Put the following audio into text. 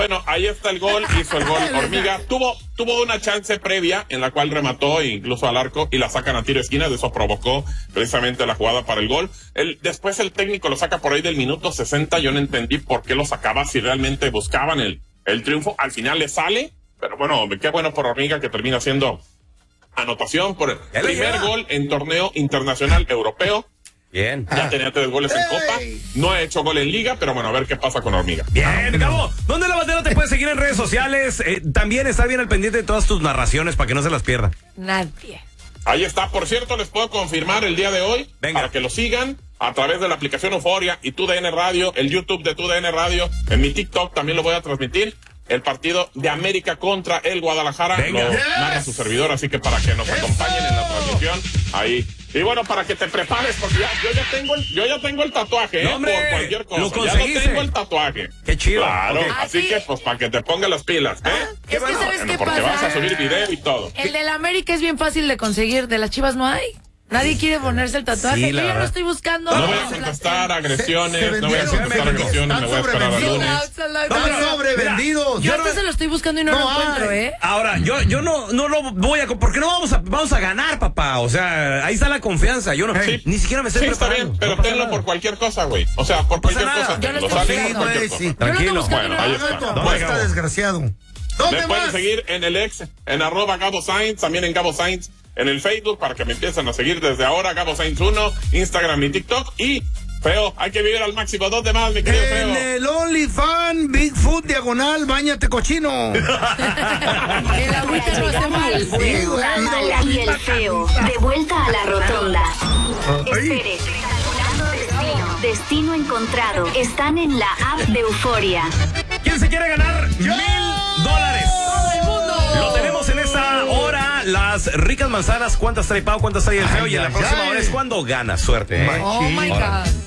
bueno, ahí está el gol, hizo el gol Hormiga. Tuvo una chance previa en la cual remató incluso al arco y la sacan a tiro de esquina. De eso provocó precisamente la jugada para el gol. Después el técnico lo saca por ahí del minuto 60. Yo no entendí por qué lo sacaba si realmente buscaban el triunfo. Al final le sale, pero bueno, qué bueno por Hormiga que termina siendo anotación por el primer gol en torneo internacional europeo. Bien. Ya tenía 3 goles en Copa. No ha hecho gol en Liga, pero bueno, a ver qué pasa con Hormiga. Bien, Gabo. ¿Dónde la bandera te puede seguir en redes sociales? También está bien al pendiente de todas tus narraciones para que no se las pierda. Nadie. Ahí está. Por cierto, les puedo confirmar el día de hoy, para que lo sigan a través de la aplicación Euforia y TUDN Radio, el YouTube de TUDN Radio, en mi TikTok también lo voy a transmitir. El partido de América contra el Guadalajara lo narra su servidor, así que para que nos acompañen en la transmisión, ahí. Y bueno, para que te prepares, porque yo ya tengo el tatuaje, no, hombre, por cualquier cosa. ¿lo Ya conseguiste? tengo el tatuaje. Qué chido. Claro, Okay. así que pues para que te pongas las pilas, Es que ¿sabes qué porque pasa? vas a subir video y todo. El de la América es bien fácil de conseguir, de las Chivas no hay. Nadie quiere ponerse el tatuaje. Sí, Yo ya verdad. lo estoy buscando. No voy a contestar agresiones, no voy a vendieron, contestar agresiones, me voy a esperar al lunes. Están sobrevendidos. Yo hasta se lo estoy buscando y no lo encuentro, Ahora, yo no lo voy a... Porque no vamos a ganar, papá. O sea, ahí está la confianza. Yo no... Sí. Ni siquiera me estoy Sí, está preparando. bien, pero No pasa tenlo nada. por cualquier cosa, güey. O sea, por cualquier nada. cosa. Yo lo Lo estoy sale buscando. por cualquier Sí, cosa. sí. Tranquilo. Bueno, ahí está. Tu apuesta desgraciado. ¿Dónde Me pueden más? seguir en el ex, en @Gabo Sainz, también en Gabo Sainz, en el Facebook, para que me empiecen a seguir desde ahora, Gabo Sainz 1, Instagram y TikTok. Y, Feo, hay que vivir al máximo. ¿Dónde más, mi querido Feo? En el OnlyFans, Bigfoot diagonal, báñate cochino. El agüita no hace mal. Sí, güey. La mala y el feo. De vuelta a la rotonda. Espere. Destino encontrado. Están en la app de Euforia. ¿Quién se quiere ganar $1,000? ¡Todo el mundo! Lo tenemos en esta hora. Las ricas manzanas. ¿Cuántas trae Pau? ¿Cuántas trae el feo? Y en la próxima hora es cuando gana. Suerte, Oh my God.